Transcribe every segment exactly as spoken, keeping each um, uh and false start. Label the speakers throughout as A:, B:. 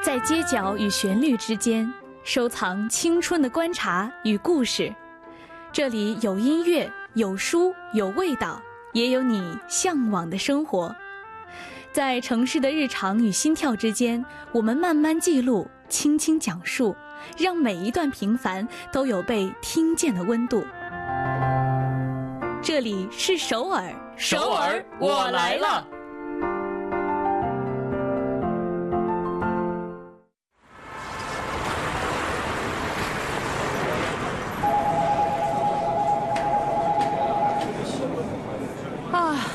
A: 在街角与旋律之间，收藏青春的观察与故事。这里有音乐，有书，有味道，也有你向往的生活。在城市的日常与心跳之间，我们慢慢记录，轻轻讲述，让每一段平凡都有被听见的温度。这里是首尔，
B: 首尔，我来了。
A: 啊。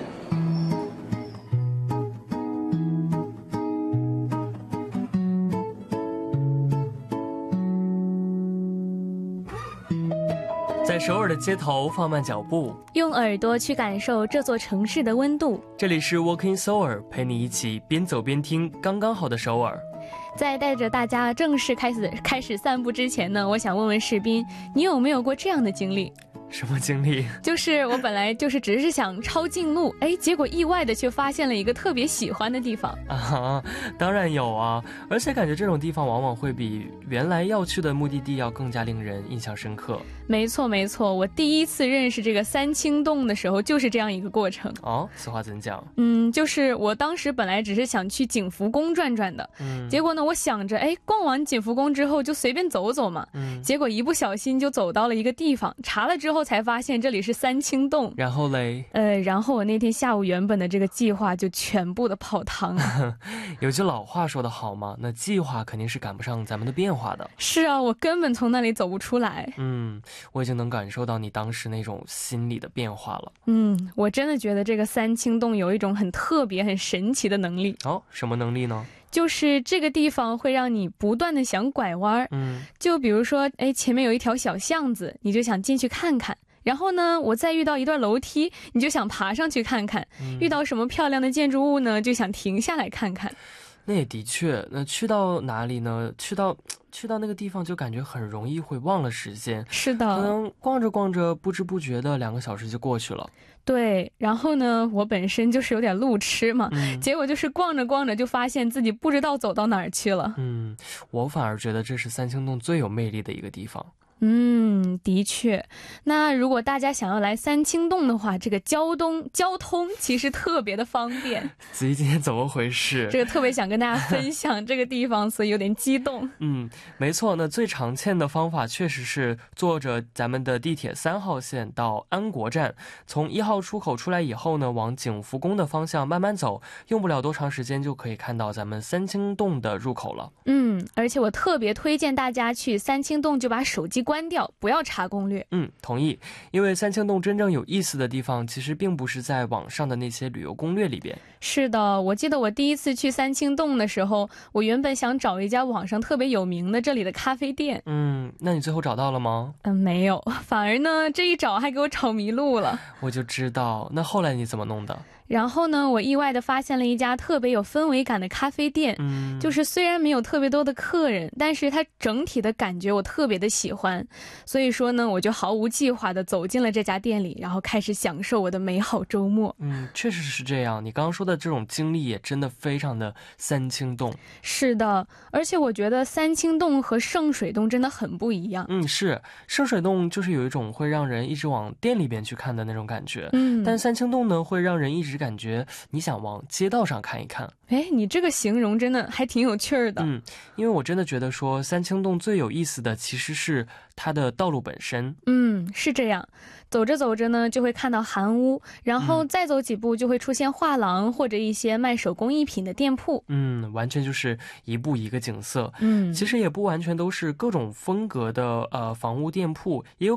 B: 在首尔的街头放慢脚步，
A: 用耳朵去感受这座城市的温度。
B: 这里是 Walking 首尔，陪你一起边走边听刚刚好的首尔。
A: 在带着大家正式开始开始散步之前呢，我想问问士斌，你有没有过这样的经历？
B: 什么经历？
A: 就是我本来就是只是想抄近路，哎，结果意外的却发现了一个特别喜欢的地方
B: 啊！当然有啊，而且感觉这种地方往往会比原来要去的目的地要更加令人印象深刻。
A: 没错没错，我第一次认识这个三清洞的时候就是这样一个过程。
B: 哦，此话怎讲？
A: 嗯，就是我当时本来只是想去景福宫转转的，嗯，结果呢，我想着，哎，逛完景福宫之后就随便走走嘛，嗯，结果一不小心就走到了一个地方，查了之后才发现这里是三清洞。
B: 然后嘞？
A: 呃，然后我那天下午原本的这个计划就全部的泡汤了。
B: 有句老话说得好嘛，那计划肯定是赶不上咱们的变化的。
A: 是啊，我根本从那里走不出来。
B: 嗯，我已经能感受到你当时那种心理的变化了。
A: 嗯，我真的觉得这个三清洞有一种很特别很神奇的能力。
B: 哦，什么能力呢？
A: 就是这个地方会让你不断的想拐弯。嗯，就比如说，哎，前面有一条小巷子，你就想进去看看。然后呢，我再遇到一段楼梯，你就想爬上去看看。嗯，遇到什么漂亮的建筑物呢，就想停下来看看。
B: 那也的确，那去到哪里呢？去到去到那个地方就感觉很容易会忘了时间。
A: 是的，
B: 可能逛着逛着不知不觉的两个小时就过去了。
A: 对，然后呢，我本身就是有点路痴嘛，嗯，结果就是逛着逛着就发现自己不知道走到哪儿去了。
B: 嗯，我反而觉得这是三清洞最有魅力的一个地方。
A: 嗯，的确。那如果大家想要来三清洞的话，这个交通交通其实特别的方便。
B: 子怡今天怎么回事？
A: 这个特别想跟大家分享这个地方，所以有点激动。
B: 嗯，没错。那最常见的方法确实是坐着咱们的地铁三号线到安国站，从一号出口出来以后呢，往景福宫的方向慢慢走，用不了多长时间就可以看到咱们三清洞的入口了。
A: 嗯，而且我特别推荐大家去三清洞就把手机关掉，不要查攻略。
B: 嗯，同意。因为三清洞真正有意思的地方其实并不是在网上的那些旅游攻略里边。
A: 是的，我记得我第一次去三清洞的时候，我原本想找一家网上特别有名的这里的咖啡店。
B: 嗯，那你最后找到了吗？
A: 嗯，没有，反而呢这一找还给我找迷路了。
B: 我就知道。那后来你怎么弄的？
A: 然后呢，我意外的发现了一家特别有氛围感的咖啡店。嗯，就是虽然没有特别多的客人，但是它整体的感觉我特别的喜欢。所以说呢，我就毫无计划的走进了这家店里，然后开始享受我的美好周末。
B: 嗯，确实是这样。你刚刚说的这种经历也真的非常的三清洞。
A: 是的，而且我觉得三清洞和圣水洞真的很不一样。
B: 嗯，是。圣水洞就是有一种会让人一直往店里边去看的那种感觉。嗯，但三清洞呢，会让人一直感觉你想往街道上看一看。
A: 哎，你这个形容真的还挺有趣的。
B: 嗯，因为我真的觉得说三清洞最有意思的其实是它的道路本身。
A: 嗯，是这样。走着走着呢，就会看到韩屋，然后再走几步就会出现画廊或者一些卖手工艺品的店铺。
B: 嗯，完全就是一步一个景色。嗯，其实也不完全都是各种风格的呃房屋店铺，也有